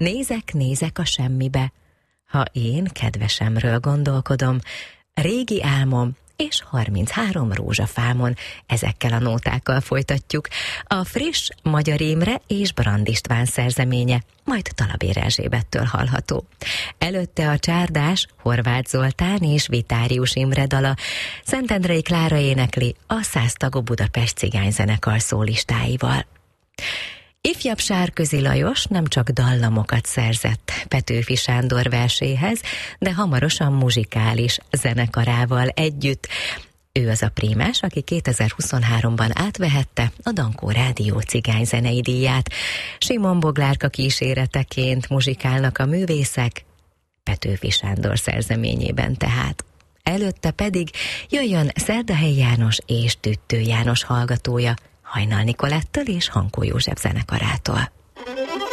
Nézek a semmibe. Ha én kedvesemről gondolkodom, régi álmom és 33 rózsafámon, ezekkel a nótákkal folytatjuk. A friss Magyar Imre és Brand István szerzeménye, majd Talabér Erzsébettől hallható. Előtte a csárdás Horváth Zoltán és Vitárius Imre dala, Szentendrei Klára énekli a 100 tagú Budapest cigányzenekar szólistáival. Ifjabb Sárközi Lajos nem csak dallamokat szerzett Petőfi Sándor verséhez, de hamarosan muzsikális zenekarával együtt. Ő az a prímás, aki 2023-ban átvehette a Dankó Rádió cigányzenei díját. Simon Boglárka kíséreteként muzsikálnak a művészek, Petőfi Sándor szerzeményében tehát. Előtte pedig jöjjön Szerdahelyi János és Tüttő János hallgatója, Hajnal Nikolettől és Hankó József zenekarától.